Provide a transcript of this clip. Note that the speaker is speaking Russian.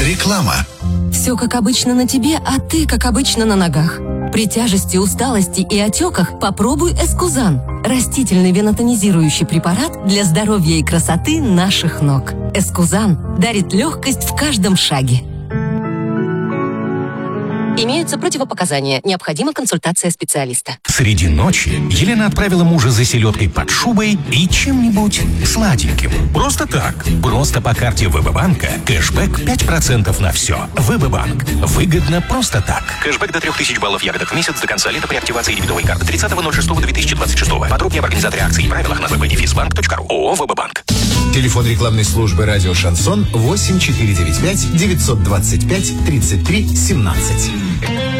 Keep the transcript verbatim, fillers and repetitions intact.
Реклама. Все как обычно на тебе, а ты как обычно на ногах. При тяжести, усталости и отеках попробуй Эскузан. Растительный венотонизирующий препарат для здоровья и красоты наших ног. Эскузан дарит легкость в каждом шаге. Имеются противопоказания. Необходима консультация специалиста. Среди ночи Елена отправила мужа за селедкой под шубой и чем-нибудь сладеньким. Просто так. Просто по карте ВБ-банка. Кэшбэк пять процентов на все. ВБ-банк. Выгодно просто так. Кэшбэк до трех тысяч баллов ягодок в месяц до конца лета при активации дебетовой карты тридцатого ноль шестого две тысячи двадцать шестого. Подробнее об организаторе акций и правилах на вбдефисбанк точка ру. ООО ВБ-банк. Телефон рекламной службы «Радио Шансон» восемь четыре девять пять девятьсот двадцать пять тридцать три семнадцать.